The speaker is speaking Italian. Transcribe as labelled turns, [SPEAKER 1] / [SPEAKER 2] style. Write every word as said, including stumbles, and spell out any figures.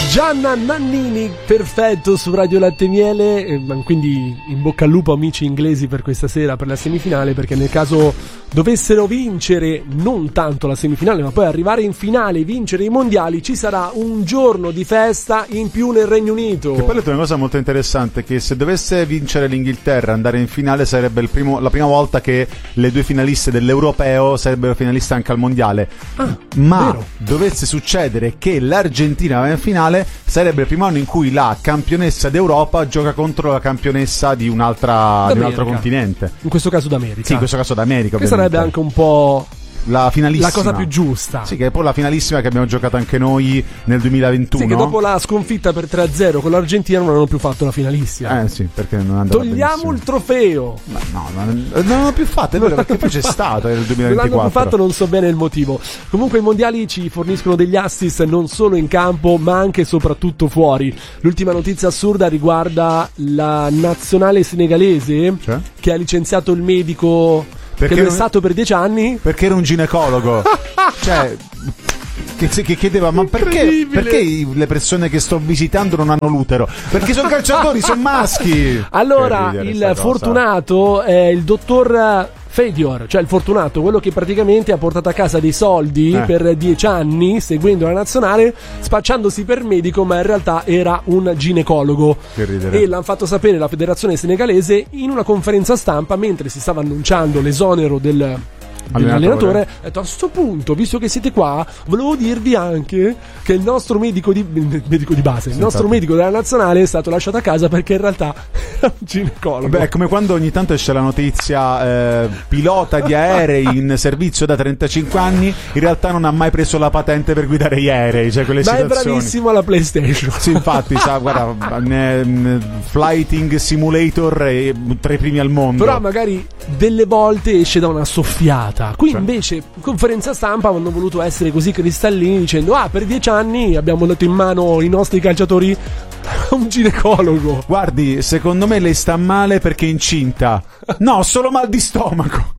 [SPEAKER 1] Gianna Nannini, perfetto, su Radio Latte e Miele. eh, Quindi in bocca al lupo amici inglesi per questa sera, per la semifinale, perché nel caso dovessero vincere non tanto la semifinale ma poi arrivare in finale e vincere i mondiali, ci sarà un giorno di festa in più nel Regno Unito.
[SPEAKER 2] Che poi ho detto una cosa molto interessante, che se dovesse vincere l'Inghilterra, andare in finale, sarebbe il primo, la prima volta che le due finaliste dell'Europeo sarebbero finaliste anche al mondiale.
[SPEAKER 1] Ah,
[SPEAKER 2] ma
[SPEAKER 1] vero.
[SPEAKER 2] dovesse succedere che l'Argentina va in finale, sarebbe il primo anno in cui la campionessa d'Europa gioca contro la campionessa di un'altra di un altro continente.
[SPEAKER 1] In questo caso d'America.
[SPEAKER 2] Sì, in questo caso d'America,
[SPEAKER 1] che sarebbe anche un po'
[SPEAKER 2] la finalissima,
[SPEAKER 1] la cosa più giusta.
[SPEAKER 2] Sì, che è poi la finalissima che abbiamo giocato anche noi nel duemilaventuno.
[SPEAKER 1] Sì, che dopo la sconfitta per tre a zero con l'Argentina non hanno più fatto la finalissima.
[SPEAKER 2] Eh sì, perché non è andata
[SPEAKER 1] Togliamo
[SPEAKER 2] benissimo.
[SPEAKER 1] il trofeo.
[SPEAKER 2] Ma no, non, non hanno più fatto, è vero, perché poi c'è stato nel
[SPEAKER 1] Non
[SPEAKER 2] duemilaventiquattro.
[SPEAKER 1] l'hanno più fatto, non so bene il motivo. Comunque i mondiali ci forniscono degli assist non solo in campo ma anche e soprattutto fuori. L'ultima notizia assurda riguarda la nazionale senegalese,
[SPEAKER 2] Cioè?
[SPEAKER 1] che ha licenziato il medico
[SPEAKER 2] Perché
[SPEAKER 1] che lo è
[SPEAKER 2] non-
[SPEAKER 1] stato per dieci anni.
[SPEAKER 2] Perché era un ginecologo. Cioè, che, che chiedeva, ma perché,
[SPEAKER 1] Incredibile.
[SPEAKER 2] perché le persone che sto visitando non hanno l'utero? Perché sono calciatori, sono maschi.
[SPEAKER 1] Allora,
[SPEAKER 2] Che ridere
[SPEAKER 1] il
[SPEAKER 2] sta cosa.
[SPEAKER 1] fortunato è il dottor Fedior, cioè il fortunato, quello che praticamente ha portato a casa dei soldi
[SPEAKER 2] Eh.
[SPEAKER 1] per dieci anni seguendo la nazionale, spacciandosi per medico, ma in realtà era un ginecologo.
[SPEAKER 2] Che ridere.
[SPEAKER 1] E l'hanno fatto sapere la federazione senegalese in una conferenza stampa mentre si stava annunciando l'esonero del dell'allenatore. Ha detto: a sto punto, visto che siete qua, volevo dirvi anche che il nostro medico di, il medico di base, il
[SPEAKER 2] Sì,
[SPEAKER 1] nostro
[SPEAKER 2] infatti.
[SPEAKER 1] medico della nazionale è stato lasciato a casa perché in realtà era un ginecologo.
[SPEAKER 2] Beh, è come quando ogni tanto esce la notizia eh, pilota di aerei in servizio da trentacinque anni, in realtà non ha mai preso la patente per guidare gli aerei, cioè quelle
[SPEAKER 1] Ma è
[SPEAKER 2] situazioni.
[SPEAKER 1] bravissimo alla PlayStation.
[SPEAKER 2] Sì, infatti, sa, guarda, ne- ne- Flighting Simulator è tra i primi al mondo.
[SPEAKER 1] Però magari delle volte esce da una soffiata. Qui
[SPEAKER 2] Cioè?
[SPEAKER 1] invece in conferenza stampa hanno voluto essere così cristallini dicendo: ah, per dieci anni abbiamo dato in mano i nostri calciatori a un ginecologo.
[SPEAKER 2] Guardi, secondo me lei sta male perché è incinta. No, solo mal di stomaco.